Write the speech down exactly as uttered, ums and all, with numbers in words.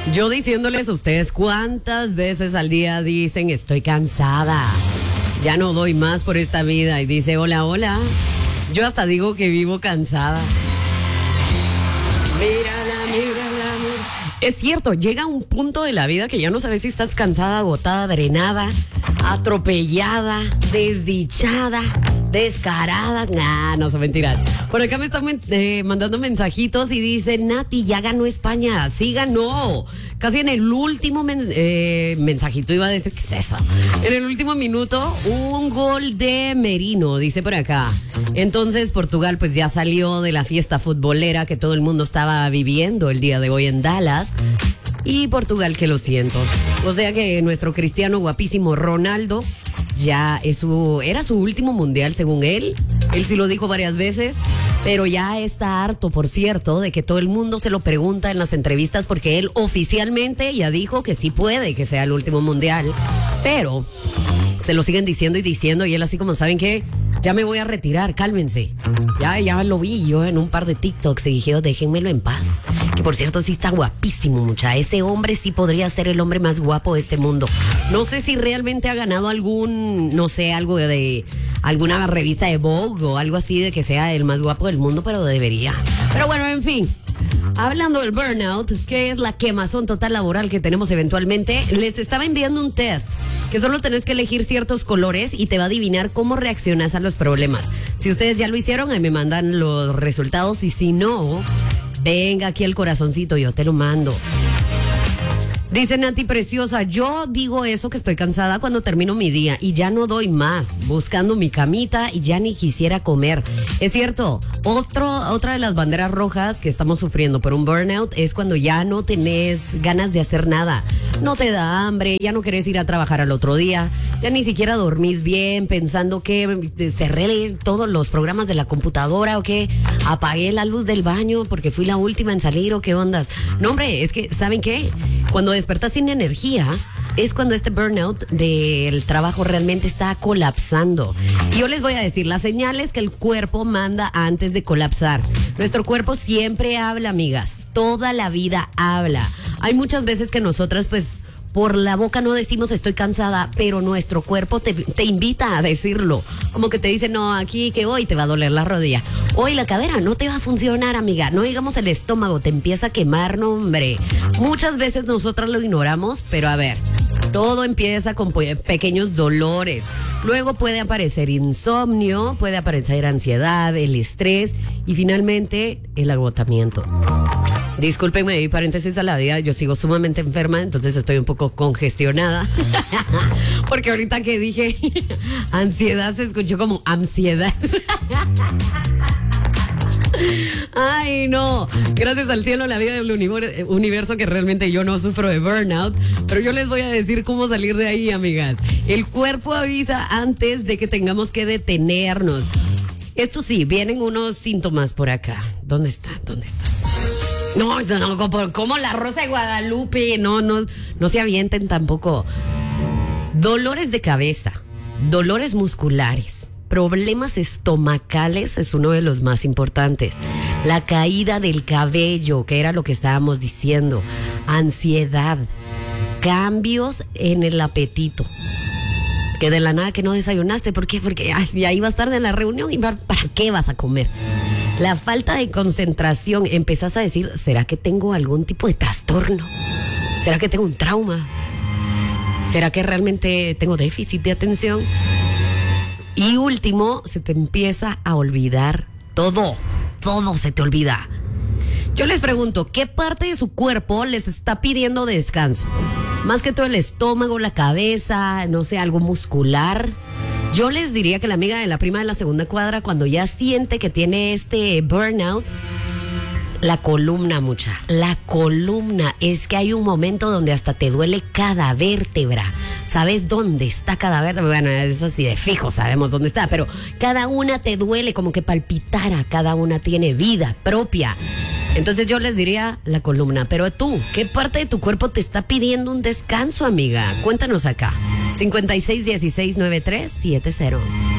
Yo diciéndoles a ustedes cuántas veces al día dicen estoy cansada, ya no doy más por esta vida y dice hola, hola. Yo hasta digo que vivo cansada. Mírala, mírala, mírala. Es cierto, llega un punto de la vida que ya no sabes si estás cansada, agotada, drenada, atropellada, desdichada, descarada. Nah, no son mentiras. Por acá me están eh, mandando mensajitos y dice, Nati, ya ganó España. Sí ganó. Casi en el último men eh, mensajito iba a decir, ¿qué es eso? En el último minuto, un gol de Merino, dice por acá. Entonces Portugal pues ya salió de la fiesta futbolera que todo el mundo estaba viviendo el día de hoy en Dallas. Y Portugal, que lo siento. O sea que nuestro cristiano guapísimo Ronaldo ya es su, era su último mundial según él. Él sí lo dijo varias veces, pero ya está harto, por cierto, de que todo el mundo se lo pregunta en las entrevistas porque él oficialmente ya dijo que sí puede que sea el último mundial, pero se lo siguen diciendo y diciendo y él así como, ¿saben qué? Ya me voy a retirar, cálmense. Ya, ya lo vi yo en un par de TikToks y dije, oh, déjenmelo en paz. Que por cierto sí está guapísimo, mucha. Ese hombre sí podría ser el hombre más guapo de este mundo. No sé si realmente ha ganado algún, no sé, algo de alguna revista de Vogue o algo así de que sea el más guapo del mundo, pero debería. Pero bueno, en fin. Hablando del burnout, que es la quemazón total laboral que tenemos eventualmente, les estaba enviando un test que solo tenés que elegir ciertos colores y te va a adivinar cómo reaccionas a los problemas. Si ustedes ya lo hicieron, ahí me mandan los resultados y si no, venga aquí el corazoncito, yo te lo mando. Dice Nati Preciosa, yo digo eso que estoy cansada cuando termino mi día y ya no doy más, buscando mi camita y ya ni quisiera comer. Es cierto, otro, otra de las banderas rojas que estamos sufriendo por un burnout es cuando ya no tenés ganas de hacer nada. No te da hambre, ya no querés ir a trabajar al otro día, ya ni siquiera dormís bien pensando que cerré todos los programas de la computadora o que apagué la luz del baño porque fui la última en salir o qué ondas. No, hombre, es que, ¿saben qué? Cuando despertas sin energía es cuando este burnout del trabajo realmente está colapsando. Y yo les voy a decir las señales que el cuerpo manda antes de colapsar. Nuestro cuerpo siempre habla, amigas. Toda la vida habla. Hay muchas veces que nosotras pues por la boca no decimos estoy cansada, pero nuestro cuerpo te, te invita a decirlo. Como que te dice, no, aquí que hoy te va a doler la rodilla. Hoy la cadera no te va a funcionar, amiga. No digamos el estómago, te empieza a quemar, no, hombre. Muchas veces nosotras lo ignoramos, pero a ver, todo empieza con pequeños dolores. Luego puede aparecer insomnio, puede aparecer ansiedad, el estrés y finalmente el agotamiento. Discúlpenme, y paréntesis a la vida, yo sigo sumamente enferma, entonces estoy un poco congestionada. Porque ahorita que dije ansiedad se escuchó como ansiedad. Ay, no. Gracias al cielo, la vida del universo, que realmente yo no sufro de burnout. Pero yo les voy a decir cómo salir de ahí, amigas. El cuerpo avisa antes de que tengamos que detenernos. Esto sí, vienen unos síntomas por acá. ¿Dónde está? ¿Dónde estás? No, no, como, como la Rosa de Guadalupe. No, no, no se avienten tampoco. Dolores de cabeza, dolores musculares, problemas estomacales es uno de los más importantes. La caída del cabello, que era lo que estábamos diciendo. Ansiedad. Cambios en el apetito. Que de la nada que no desayunaste. ¿Por qué? Porque ay, ya ibas tarde en la reunión y ¿para qué vas a comer? La falta de concentración. Empezás a decir, ¿será que tengo algún tipo de trastorno? ¿Será que tengo un trauma? ¿Será que realmente tengo déficit de atención? Y último, se te empieza a olvidar todo. Todo se te olvida. Yo les pregunto, ¿qué parte de su cuerpo les está pidiendo descanso? Más que todo el estómago, la cabeza, no sé, algo muscular. Yo les diría que la amiga de la prima de la segunda cuadra, cuando ya siente que tiene este burnout, la columna, mucha. La columna. Es que hay un momento donde hasta te duele cada vértebra. ¿Sabes dónde está cada vértebra? Bueno, eso sí de fijo sabemos dónde está, pero cada una te duele como que palpitara. Cada una tiene vida propia. Entonces yo les diría la columna. Pero tú, ¿qué parte de tu cuerpo te está pidiendo un descanso, amiga? Cuéntanos acá. cincuenta y seis dieciséis noventa y tres setenta.